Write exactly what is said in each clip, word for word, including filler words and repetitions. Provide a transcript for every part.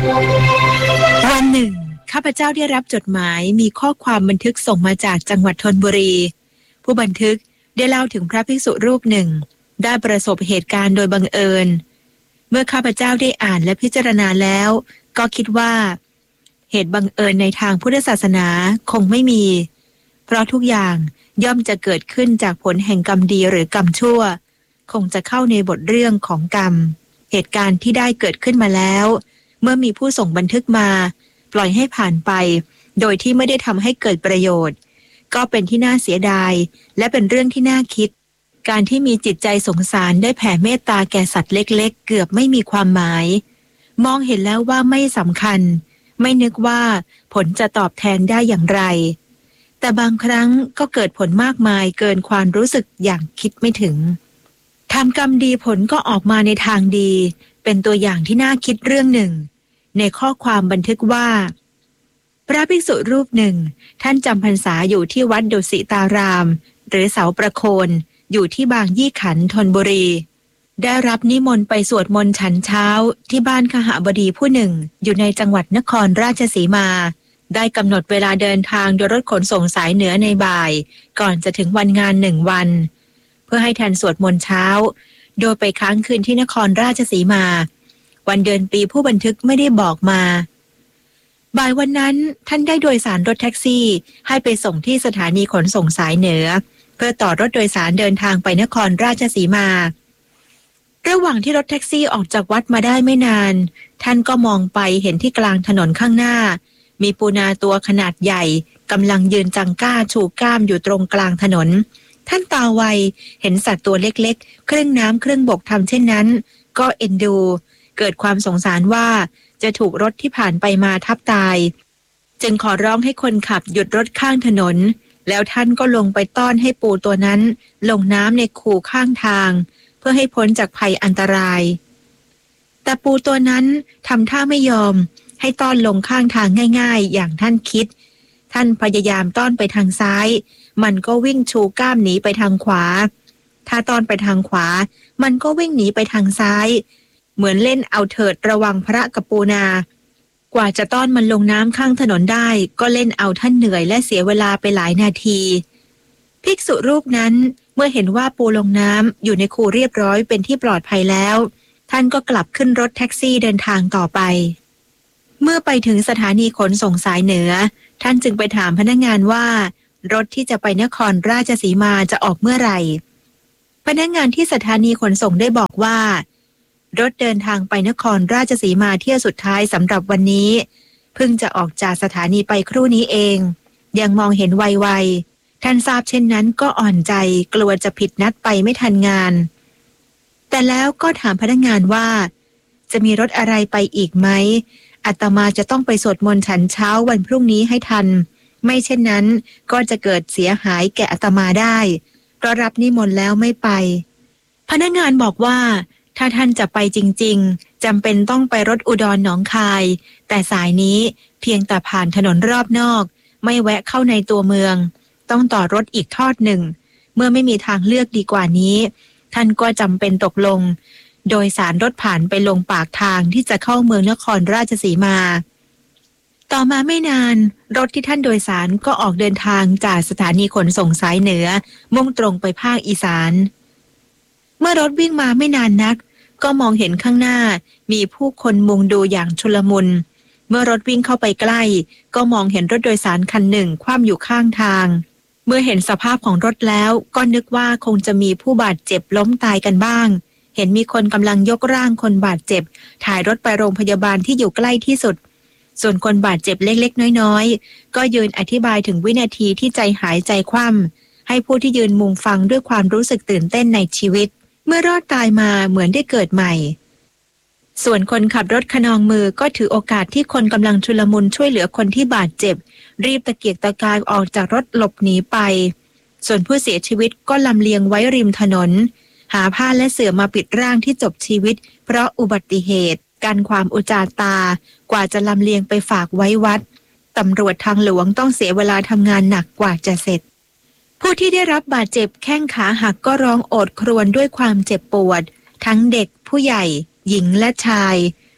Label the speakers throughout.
Speaker 1: วันหนึ่งข้าพเจ้าได้รับจดหมายมีข้อความบันทึกส่งมาจากจังหวัดธนบุรีผู้บันทึกได้เล่าถึงพระภิกษุรูปหนึ่งได้ประสบเหตุการณ์โดยบังเอิญเมื่อข้าพเจ้าได้อ่านและพิจารณาแล้วก็คิดว่าเหตุบังเอิญในทางพุทธศาสนาคงไม่มีเพราะทุกอย่างย่อมจะเกิดขึ้นจากผลแห่งกรรมดีหรือกรรมชั่วคงจะเข้าในบทเรื่องของกรรมเหตุการณ์ที่ได้เกิดขึ้นมาแล้วเมื่อมีผู้ส่งบันทึกมาปล่อยให้ผ่านไปโดยที่ไม่ได้ทำให้เกิดประโยชน์ก็เป็นที่น่าเสียดายและเป็นเรื่องที่น่าคิดการที่มีจิตใจสงสารได้แผ่เมตตาแก่สัตว์เล็กๆเกือบไม่มีความหมายมองเห็นแล้วว่าไม่สำคัญไม่นึกว่าผลจะตอบแทนได้อย่างไรแต่บางครั้งก็เกิดผลมากมายเกินความรู้สึกอย่างคิดไม่ถึงทำกรรมดีผลก็ออกมาในทางดีเป็นตัวอย่างที่น่าคิดเรื่องหนึ่งในข้อความบันทึกว่าพระภิกษุรูปหนึ่งท่านจำพรรษาอยู่ที่วัดดุสิตารามหรือเสาประโคนอยู่ที่บางยี่ขันธ์ธนบุรีได้รับนิมนต์ไปสวดมนต์ฉันเช้าที่บ้านคหบดีผู้หนึ่งอยู่ในจังหวัดนครราชสีมาได้กำหนดเวลาเดินทางโดยรถขนส่งสายเหนือในบ่ายก่อนจะถึงวันงานหนึ่งวันเพื่อให้ทันสวดมนต์เช้าโดยไปค้างคืนที่นครราชสีมาวันเดือนปีผู้บันทึกไม่ได้บอกมาบ่ายวันนั้นท่านได้โดยสารรถแท็กซี่ให้ไปส่งที่สถานีขนส่งสายเหนือเพื่อต่อรถโดยสารเดินทางไปนครราชสีมาระหว่างที่รถแท็กซี่ออกจากวัดมาได้ไม่นานท่านก็มองไปเห็นที่กลางถนนข้างหน้ามีปูนาตัวขนาดใหญ่กำลังยืนจังก้าชูก้ามอยู่ตรงกลางถนนท่านตาไวเห็นสัตว์ตัวเล็กๆครึ่งน้ำครึ่งบกทำเช่นนั้นก็เอ็นดูเกิดความสงสารว่าจะถูกรถที่ผ่านไปมาทับตายจึงขอร้องให้คนขับหยุดรถข้างถนนแล้วท่านก็ลงไปต้อนให้ปูตัวนั้นลงน้ำในคูข้างทางเพื่อให้พ้นจากภัยอันตรายแต่ปูตัวนั้นทำท่าไม่ยอมให้ต้อนลงข้างทางง่ายๆอย่างท่านคิดท่านพยายามต้อนไปทางซ้ายมันก็วิ่งชูก้ามหนีไปทางขวาถ้าต้อนไปทางขวามันก็วิ่งหนีไปทางซ้ายเหมือนเล่นเอาเถิดระวังพระกับปูนากว่าจะต้อนมันลงน้ำข้างถนนได้ก็เล่นเอาท่านเหนื่อยและเสียเวลาไปหลายนาทีภิกษุรูปนั้นเมื่อเห็นว่าปูลงน้ำอยู่ในคูเรียบร้อยเป็นที่ปลอดภัยแล้วท่านก็กลับขึ้นรถแท็กซี่เดินทางต่อไปเมื่อไปถึงสถานีขนส่งสายเหนือท่านจึงไปถามพนักงานว่ารถที่จะไปนครราชสีมาจะออกเมื่อไหร่พนักงานที่สถานีขนส่งได้บอกว่ารถเดินทางไปนครราชสีมาเที่ยวสุดท้ายสำหรับวันนี้เพิ่งจะออกจากสถานีไปครู่นี้เองยังมองเห็นไวๆท่านทราบเช่นนั้นก็อ่อนใจกลัวจะผิดนัดไปไม่ทันงานแต่แล้วก็ถามพนักงานว่าจะมีรถอะไรไปอีกไหมอาตมาจะต้องไปสวดมนต์ฉันเช้าวันพรุ่งนี้ให้ทันไม่เช่นนั้นก็จะเกิดเสียหายแก่อาตมาได้เพราะรับนิมนต์แล้วไม่ไปพนักงานบอกว่าถ้าท่านจะไปจริงๆจำเป็นต้องไปรถอุดรหนองคายแต่สายนี้เพียงแต่ผ่านถนนรอบนอกไม่แวะเข้าในตัวเมืองต้องต่อรถอีกทอดหนึ่งเมื่อไม่มีทางเลือกดีกว่านี้ท่านก็จำเป็นตกลงโดยสารรถผ่านไปลงปากทางที่จะเข้าเมืองนครราชสีมาต่อมาไม่นานรถที่ท่านโดยสารก็ออกเดินทางจากสถานีขนส่งสายเหนือมุ่งตรงไปภาคอีสานเมื่อรถวิ่งมาไม่นานนักก็มองเห็นข้างหน้ามีผู้คนมุงดูอย่างชุลมุนเมื่อรถวิ่งเข้าไปใกล้ก็มองเห็นรถโดยสารคันหนึ่งคว่ำอยู่ข้างทางเมื่อเห็นสภาพของรถแล้วก็นึกว่าคงจะมีผู้บาดเจ็บล้มตายกันบ้างเห็นมีคนกำลังยกร่างคนบาดเจ็บถ่ายรถไปโรงพยาบาลที่อยู่ใกล้ที่สุดส่วนคนบาดเจ็บเล็กๆน้อยๆก็ยืนอธิบายถึงวินาทีที่ใจหายใจคว่ำให้ผู้ที่ยืนมุงฟังด้วยความรู้สึกตื่นเต้นในชีวิตเมื่อรอดตายมาเหมือนได้เกิดใหม่ส่วนคนขับรถขนองมือก็ถือโอกาสที่คนกำลังชุลมุนช่วยเหลือคนที่บาดเจ็บรีบตะเกียกตะกายออกจากรถหลบหนีไปส่วนผู้เสียชีวิตก็ลำเลียงไว้ริมถนนหาผ้าและเสื่อมาปิดร่างที่จบชีวิตเพราะอุบัติเหตุกันความอุจารตากว่าจะลำเลียงไปฝากไว้วัดตำรวจทางหลวงต้องเสียเวลาทำงานหนักกว่าจะเสร็จผู้ที่ได้รับบาดเจ็บแข้งขาหักก็ร้องโอดครวญด้วยความเจ็บปวดทั้งเด็กผู้ใหญ่หญิงและชาย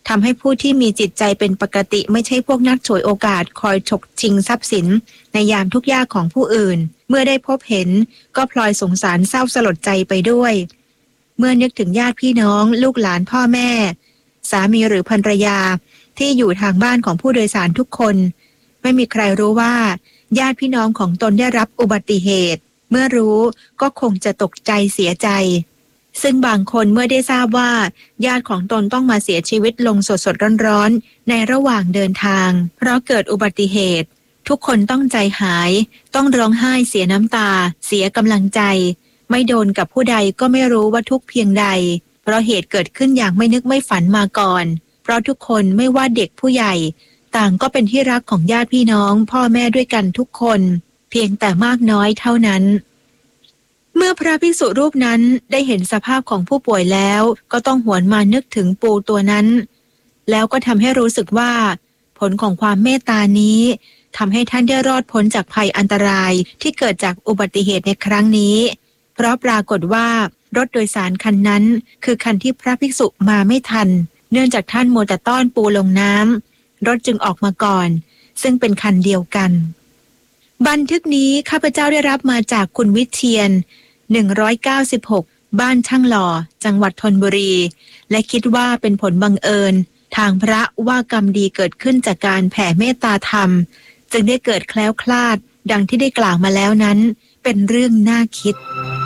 Speaker 1: ทำให้ผู้ที่มีจิตใจเป็นปกติไม่ใช่พวกนักฉวยโอกาสคอยฉกชิงทรัพย์สินในยามทุกข์ยากของผู้อื่นเมื่อได้พบเห็นก็พลอยสงสารเศร้าสลดใจไปด้วยเมื่อนึกถึงญาติพี่น้องลูกหลานพ่อแม่สามีหรือภรรยาที่อยู่ทางบ้านของผู้โดยสารทุกคนไม่มีใครรู้ว่าญาติพี่น้องของตนได้รับอุบัติเหตุเมื่อรู้ก็คงจะตกใจเสียใจซึ่งบางคนเมื่อได้ทราบว่าญาติของตนต้องมาเสียชีวิตลงสดๆร้อนๆในระหว่างเดินทางเพราะเกิดอุบัติเหตุทุกคนต้องใจหายต้องร้องไห้เสียน้ำตาเสียกำลังใจไม่โดนกับผู้ใดก็ไม่รู้ว่าทุกข์เพียงใดเพราะเหตุเกิดขึ้นอย่างไม่นึกไม่ฝันมาก่อนเพราะทุกคนไม่ว่าเด็กผู้ใหญ่ต่างก็เป็นที่รักของญาติพี่น้องพ่อแม่ด้วยกันทุกคนเพียงแต่มากน้อยเท่านั้นเมื่อพระภิกษุรูปนั้นได้เห็นสภาพของผู้ป่วยแล้วก็ต้องหวนมานึกถึงปูตัวนั้นแล้วก็ทำให้รู้สึกว่าผลของความเมตตานี้ทำให้ท่านได้รอดพ้นจากภัยอันตรายที่เกิดจากอุบัติเหตุในครั้งนี้เพราะปรากฏว่ารถโดยสารคันนั้นคือคันที่พระภิกษุมาไม่ทันเนื่องจากท่านมัวแต่ต้อนปูลงน้ำรถจึงออกมาก่อนซึ่งเป็นคันเดียวกันบันทึกนี้ข้าพเจ้าได้รับมาจากคุณวิเชียรหนึ่งร้อยเก้าสิบหกบ้านช่างหล่อจังหวัดธนบุรีและคิดว่าเป็นผลบังเอิญทางพระว่ากรรมดีเกิดขึ้นจากการแผ่เมตตาธรรมจึงได้เกิดแคล้วคลาดดังที่ได้กล่าวมาแล้วนั้นเป็นเรื่องน่าคิด